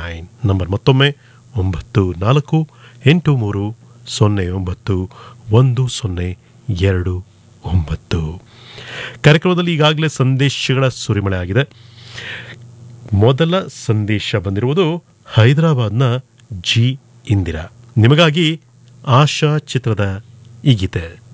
Number ಮತ್ತೊಮ್ಮೆ 9483091029. ಕಾರ್ಯಕ್ರಮದಲ್ಲಿ ಈಗಾಗಲೇ ಸಂದೇಶಗಳ ಸುರಿಮಳೆ ಆಗಿದೆ. ಮೊದಲ ಸಂದೇಶ ಬಂದಿರುವುದು ಹೈದರಾಬಾದ್ನ ಜಿ ಇಂದಿರಾ. ನಿಮಗಾಗಿ ಆಶಾ ಚಿತ್ರದ ಈ ಗೀತೆ.